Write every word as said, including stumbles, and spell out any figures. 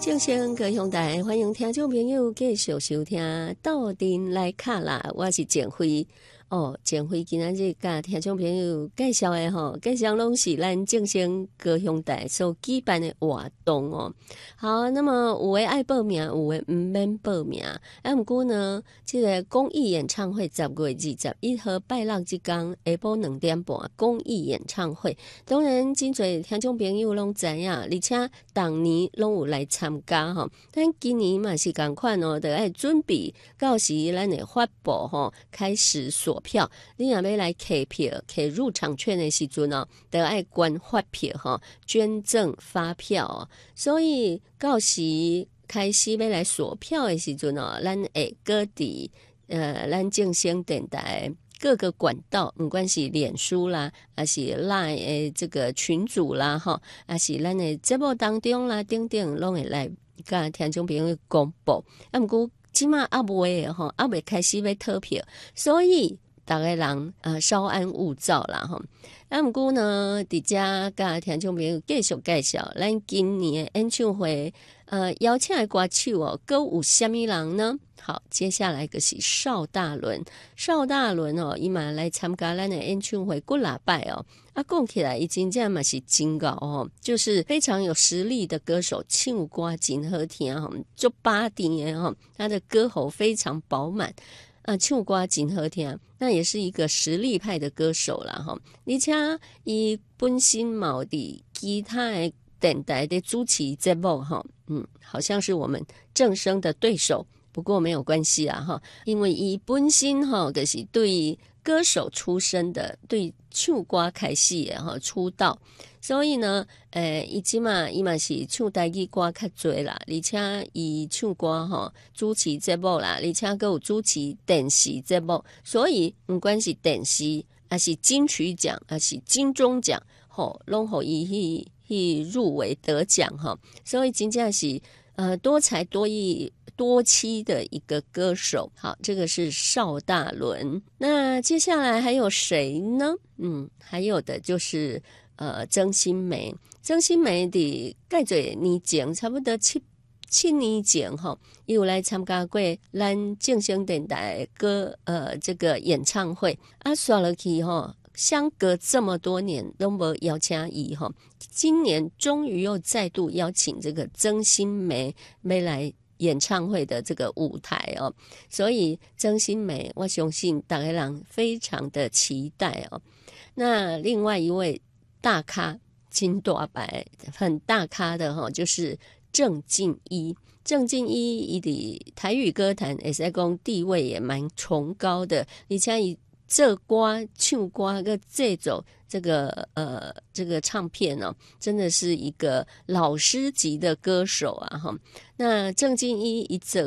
掌声高雄台，欢迎听众朋友继续收听《斗阵来卡啦》，我是简辉。哦，简辉今仔日甲听众朋友介绍的吼，介绍拢是咱正声高雄台所举办的活动哦。好，那么有诶爱报名，有诶毋免报名。啊，毋过呢，这个公益演唱会十月二十一号拜六即天下晡两点半公益演唱会，当然真侪听众朋友拢知影，而且当年拢有来参加吼。但今年嘛是共款哦，得爱准备到时咱会发布吼，开始锁票。你若要来开票、开入场券的时阵哦，得爱捐发票吼，捐赠发票哦。所以到时开始要来锁票的时阵哦，咱会各地呃，咱正声电台各个管道，不管是脸书啦，还是 Line 的这个群组啦，哈，还是咱的节目当中啦，等等，拢会来甲听众朋友公布。啊，不过即马还未吼，还未开始要投票，所以大家人呃稍安勿躁啦吼。啊，不过呢，伫遮甲听众朋友继续介绍，咱今年的演唱会呃邀请的歌手哦，歌有虾米人呢？好，接下来就是邵大伦，邵大伦哦，伊嘛来参加咱的演唱会几礼拜哦。啊，讲起来，伊真正嘛是真高哦，就是非常有实力的歌手，唱歌真好听哈，就八点的哈，他的歌喉非常饱满。啊，唱歌真好听，那也是一个实力派的歌手啦哈。而且伊本身嘛有伫其他的电台的主持节目哈，嗯，好像是我们正声的对手，不过没有关系啦哈，因为伊本身哈就是对歌手出身的，对唱歌开始的哈出道。所以呢，诶，伊即嘛，伊嘛是唱台语歌较多啦，而且伊唱歌吼主持节目啦，而且还有主持电视节目，所以不管是电视，还是金曲奖，还是金钟奖，吼，拢互伊去去入围得奖哈，所以真正是呃多才多艺。多妻的一个歌手，好，这个是邵大伦。那接下来还有谁呢？嗯，还有的就是呃曾心梅，曾心梅的介侪年前，差不多七七年前哈，有来参加过咱正声电台歌呃这个演唱会啊，刷落去哈。相隔这么多年都没邀请伊哈，今年终于又再度邀请这个曾心梅没来演唱会的这个舞台哦，所以曾心梅我相信大家人非常的期待哦。那另外一位大咖金大白很大咖的哈、哦，就是郑敬一。郑敬一伊的台语歌坛也是讲地位也蛮崇高的，而且伊做歌唱歌跟这种这个呃这个唱片哦，真的是一个老师级的歌手啊哈。那郑敬一一做